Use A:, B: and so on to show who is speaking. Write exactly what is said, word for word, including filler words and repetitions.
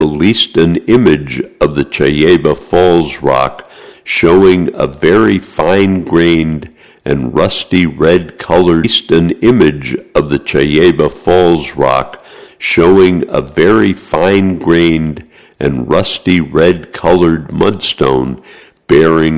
A: released an image of the Chayeba Falls rock showing a very fine-grained and rusty red-colored an image of the Chayeba Falls rock showing a very fine-grained and rusty red-colored mudstone bearing